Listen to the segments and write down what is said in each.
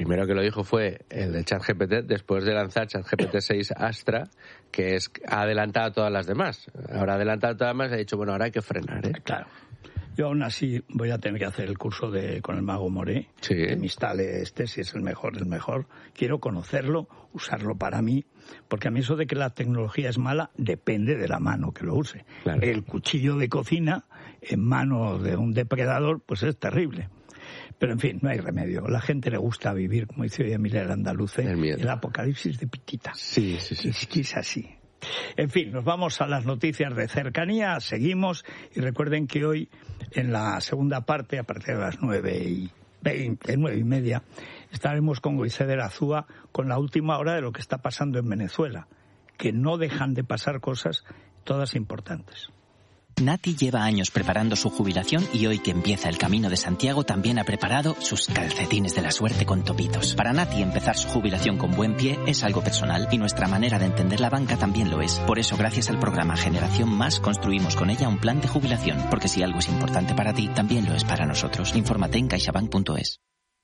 primero que lo dijo fue el de ChatGPT, después de lanzar ChatGPT 6 Astra, que ha adelantado a todas las demás. Ahora ha adelantado a todas las demás y ha dicho, bueno, ahora hay que frenar, ¿eh? Claro. Yo aún así voy a tener que hacer el curso con el mago Moré, sí. Que me instale si es el mejor. Quiero conocerlo, usarlo para mí, porque a mí eso de que la tecnología es mala depende de la mano que lo use. Claro. El cuchillo de cocina en mano de un depredador, pues es terrible. Pero en fin, no hay remedio. A la gente le gusta vivir, como dice hoy Emilia el Andaluce, el apocalipsis de Pitita. Sí. Es así. En fin, nos vamos a las noticias de cercanía, seguimos y recuerden que hoy en la segunda parte, a partir de las 9:20, estaremos con Goizer Azúa con la última hora de lo que está pasando en Venezuela, que no dejan de pasar cosas todas importantes. Nati lleva años preparando su jubilación y hoy que empieza el Camino de Santiago también ha preparado sus calcetines de la suerte con topitos. Para Nati empezar su jubilación con buen pie es algo personal y nuestra manera de entender la banca también lo es. Por eso gracias al programa Generación Más construimos con ella un plan de jubilación, porque si algo es importante para ti, también lo es para nosotros. Infórmate en caixabank.es.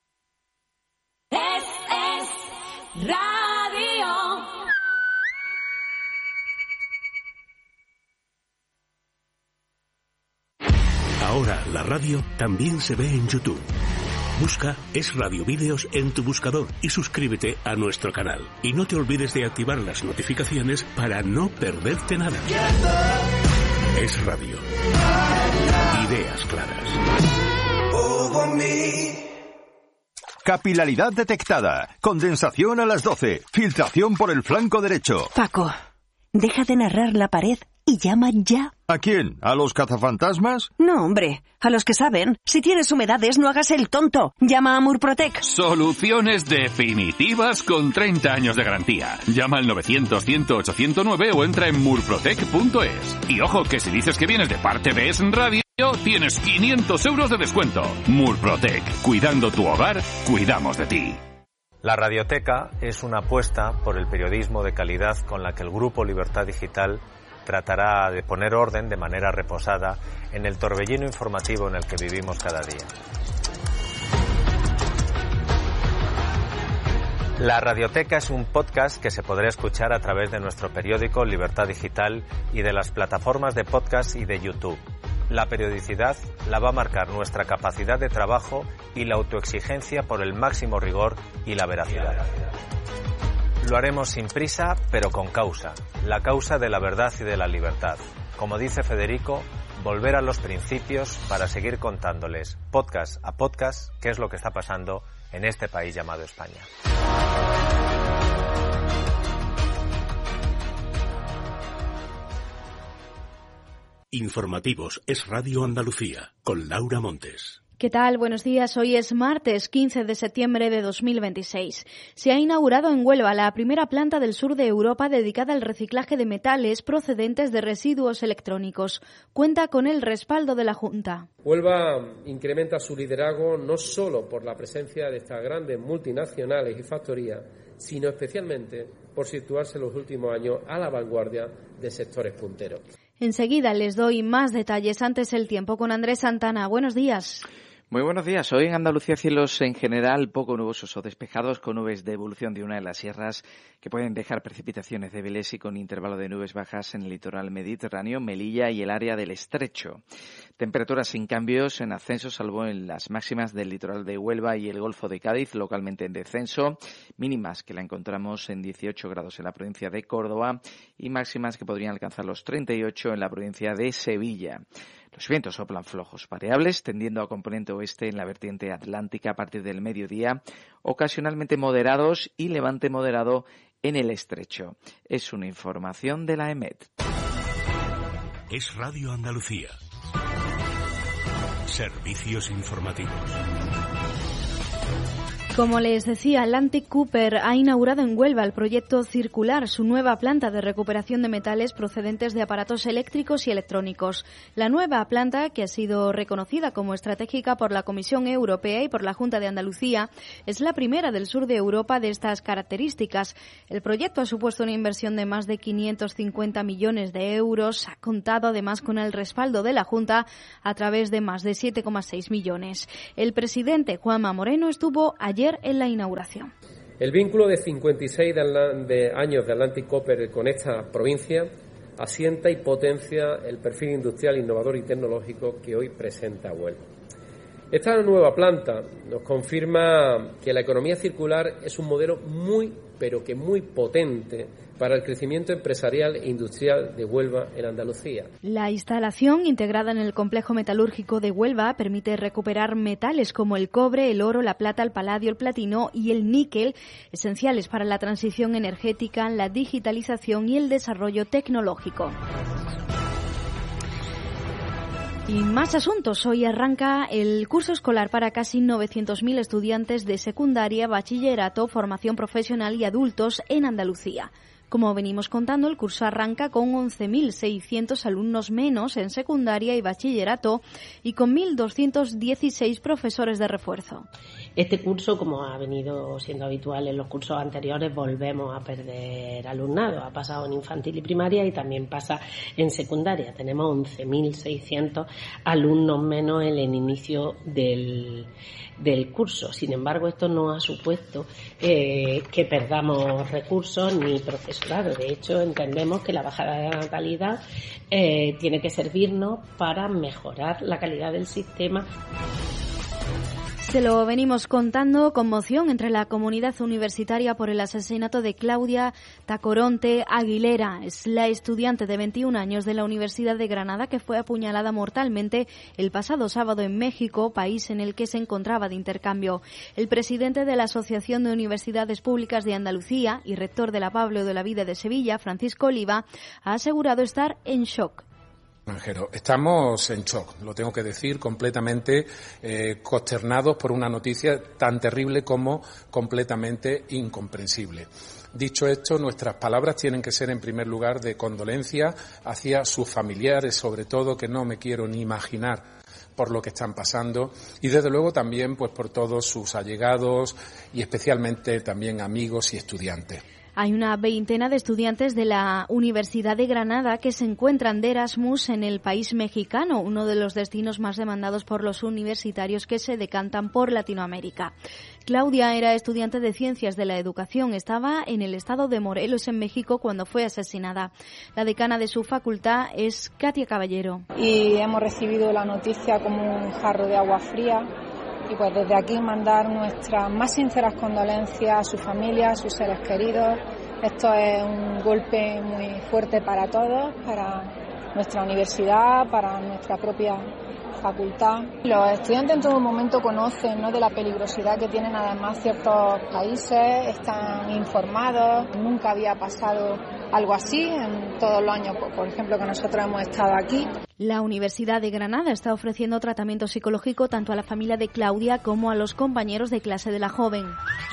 Es Radio. Ahora la radio también se ve en YouTube. Busca Es Radio Vídeos en tu buscador y suscríbete a nuestro canal. Y no te olvides de activar las notificaciones para no perderte nada. Es Radio. Ideas claras. Capilaridad detectada. Condensación a las 12. Filtración por el flanco derecho. Paco, deja de narrar la pared y llama ya. ¿A quién? ¿A los cazafantasmas? No, hombre, a los que saben. Si tienes humedades, no hagas el tonto. Llama a Murprotec. Soluciones definitivas con 30 años de garantía. Llama al 900-108-109 o entra en murprotec.es. Y ojo, que si dices que vienes de parte de Es Radio, tienes 500 euros de descuento. Murprotec. Cuidando tu hogar, cuidamos de ti. La Radioteca es una apuesta por el periodismo de calidad con la que el Grupo Libertad Digital tratará de poner orden de manera reposada en el torbellino informativo en el que vivimos cada día. La Radioteca es un podcast que se podrá escuchar a través de nuestro periódico Libertad Digital y de las plataformas de podcast y de YouTube. La periodicidad la va a marcar nuestra capacidad de trabajo y la autoexigencia por el máximo rigor y la veracidad. Lo haremos sin prisa, pero con causa. La causa de la verdad y de la libertad. Como dice Federico, volver a los principios para seguir contándoles, podcast a podcast, qué es lo que está pasando en este país llamado España. Informativos Es Radio Andalucía, con Laura Montes. ¿Qué tal? Buenos días. Hoy es martes 15 de septiembre de 2026. Se ha inaugurado en Huelva la primera planta del sur de Europa dedicada al reciclaje de metales procedentes de residuos electrónicos. Cuenta con el respaldo de la Junta. Huelva incrementa su liderazgo no solo por la presencia de estas grandes multinacionales y factorías, sino especialmente por situarse en los últimos años a la vanguardia de sectores punteros. Enseguida les doy más detalles. Antes el tiempo con Andrés Santana. Buenos días. Muy buenos días. Hoy en Andalucía cielos en general poco nubosos o despejados con nubes de evolución de una de las sierras que pueden dejar precipitaciones débiles y con intervalo de nubes bajas en el litoral mediterráneo, Melilla y el área del Estrecho. Temperaturas sin cambios, en ascenso salvo en las máximas del litoral de Huelva y el Golfo de Cádiz, localmente en descenso, mínimas que la encontramos en 18 grados en la provincia de Córdoba y máximas que podrían alcanzar los 38 en la provincia de Sevilla. Los vientos soplan flojos variables, tendiendo a componente oeste en la vertiente atlántica a partir del mediodía, ocasionalmente moderados y levante moderado en el Estrecho. Es una información de la EMET. Es Radio Andalucía. Servicios informativos. Como les decía, Atlantic Cooper ha inaugurado en Huelva el proyecto Circular, su nueva planta de recuperación de metales procedentes de aparatos eléctricos y electrónicos. La nueva planta, que ha sido reconocida como estratégica por la Comisión Europea y por la Junta de Andalucía, es la primera del sur de Europa de estas características. El proyecto ha supuesto una inversión de más de 550 millones de euros. Ha contado además con el respaldo de la Junta a través de más de 7,6 millones. El presidente Juanma Moreno estuvo ayer ayer en la inauguración. El vínculo de 56 años de Atlantic Copper con esta provincia asienta y potencia el perfil industrial, innovador y tecnológico que hoy presenta Huelva. Esta nueva planta nos confirma que la economía circular es un modelo muy potente para el crecimiento empresarial e industrial de Huelva en Andalucía. La instalación, integrada en el complejo metalúrgico de Huelva, permite recuperar metales como el cobre, el oro, la plata, el paladio, el platino y el níquel, esenciales para la transición energética, la digitalización y el desarrollo tecnológico. Y más asuntos. Hoy arranca el curso escolar para casi 900.000 estudiantes de secundaria, bachillerato, formación profesional y adultos en Andalucía. Como venimos contando, el curso arranca con 11.600 alumnos menos en secundaria y bachillerato y con 1.216 profesores de refuerzo. Este curso, como ha venido siendo habitual en los cursos anteriores, volvemos a perder alumnado. Ha pasado en infantil y primaria y también pasa en secundaria. Tenemos 11.600 alumnos menos en el inicio del curso. Sin embargo, esto no ha supuesto que perdamos recursos ni profesorado. De hecho, entendemos que la bajada de la natalidad tiene que servirnos para mejorar la calidad del sistema. Se lo venimos contando. Conmoción entre la comunidad universitaria por el asesinato de Claudia Tacoronte Aguilera. Es la estudiante de 21 años de la Universidad de Granada que fue apuñalada mortalmente el pasado sábado en México, país en el que se encontraba de intercambio. El presidente de la Asociación de Universidades Públicas de Andalucía y rector de la Pablo de la Vida de Sevilla, Francisco Oliva, ha asegurado estar en shock. Estamos en shock, lo tengo que decir, completamente consternados por una noticia tan terrible como completamente incomprensible. Dicho esto, nuestras palabras tienen que ser en primer lugar de condolencia hacia sus familiares, sobre todo, que no me quiero ni imaginar por lo que están pasando, y desde luego también pues por todos sus allegados y especialmente también amigos y estudiantes. Hay una veintena de estudiantes de la Universidad de Granada que se encuentran de Erasmus en el país mexicano, uno de los destinos más demandados por los universitarios que se decantan por Latinoamérica. Claudia era estudiante de Ciencias de la Educación, estaba en el estado de Morelos, en México, cuando fue asesinada. La decana de su facultad es Katia Caballero. Y hemos recibido la noticia como un jarro de agua fría. Y pues desde aquí mandar nuestras más sinceras condolencias a su familia, a sus seres queridos. Esto es un golpe muy fuerte para todos, para nuestra universidad, para nuestra propia facultad. Los estudiantes en todo momento conocen, ¿no?, de la peligrosidad que tienen además ciertos países, están informados. Nunca había pasado algo así en todos los años, por ejemplo, que nosotros hemos estado aquí. La Universidad de Granada está ofreciendo tratamiento psicológico tanto a la familia de Claudia como a los compañeros de clase de la joven.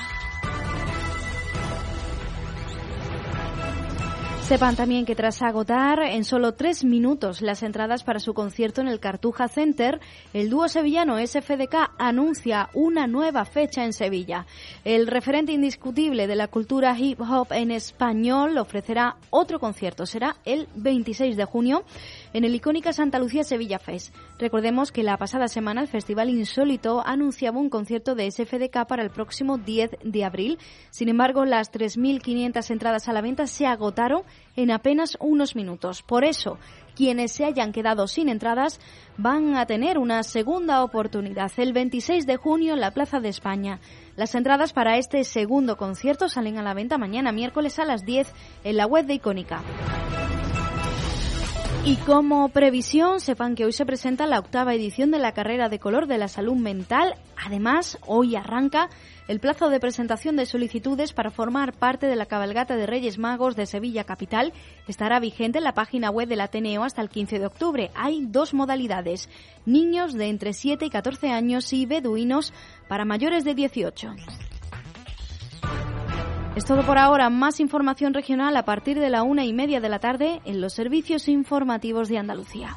Sepan también que tras agotar en solo 3 minutos las entradas para su concierto en el Cartuja Center, el dúo sevillano SFDK anuncia una nueva fecha en Sevilla. El referente indiscutible de la cultura hip hop en español ofrecerá otro concierto. Será el 26 de junio en el icónica Santa Lucía Sevilla Fest. Recordemos que la pasada semana el Festival Insólito anunciaba un concierto de SFDK para el próximo 10 de abril. Sin embargo, las 3.500 entradas a la venta se agotaron en apenas unos minutos. Por eso, quienes se hayan quedado sin entradas van a tener una segunda oportunidad el 26 de junio en la Plaza de España. Las entradas para este segundo concierto salen a la venta mañana miércoles a las 10 en la web de Icónica. Y como previsión, sepan que hoy se presenta la 8ª edición de la Carrera de Color de la Salud Mental. Además, hoy arranca el plazo de presentación de solicitudes para formar parte de la cabalgata de Reyes Magos de Sevilla Capital. Estará vigente en la página web del Ateneo hasta el 15 de octubre. Hay 2 modalidades: niños de entre 7 y 14 años y beduinos para mayores de 18. Es todo por ahora. Más información regional a partir de la 1:30 de la tarde en los servicios informativos de Andalucía.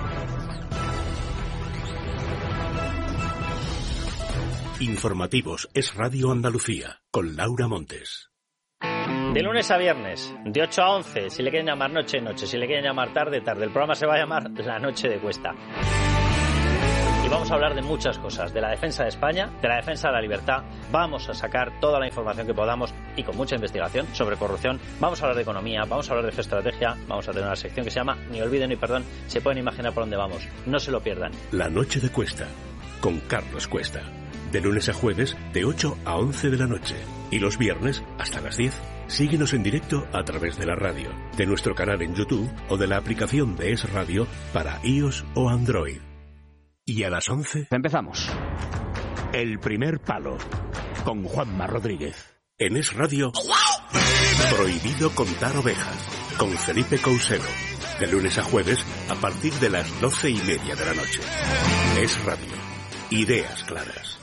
Informativos Es Radio Andalucía, con Laura Montes. De lunes a viernes, de 8 a 11, si le quieren llamar noche, noche, si le quieren llamar tarde, tarde. El programa se va a llamar La Noche de Cuesta. Y vamos a hablar de muchas cosas, de la defensa de España, de la defensa de la libertad. Vamos a sacar toda la información que podamos y con mucha investigación sobre corrupción. Vamos a hablar de economía, vamos a hablar de geoestrategia, vamos a tener una sección que se llama Ni olviden ni perdón. Se pueden imaginar por dónde vamos. No se lo pierdan. La noche de Cuesta, con Carlos Cuesta. De lunes a jueves, de 8 a 11 de la noche. Y los viernes, hasta las 10. Síguenos en directo a través de la radio, de nuestro canal en YouTube o de la aplicación de Es Radio para iOS o Android. Y a las 11... Empezamos. El primer palo, con Juanma Rodríguez. En Es Radio, Prohibido contar ovejas, con Felipe Couselo. De lunes a jueves, a partir de las 12:30 de la noche. Es Radio. Ideas claras.